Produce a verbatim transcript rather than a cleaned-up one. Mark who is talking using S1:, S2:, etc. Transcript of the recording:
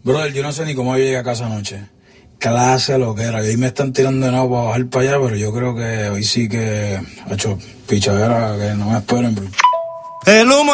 S1: Brother, yo no sé ni cómo llegué a casa anoche. Clase lo que era. Y ahí me están tirando de nuevo para bajar para allá, pero yo creo que hoy sí que ha hecho pichadera, que no me esperen, bro.
S2: El humo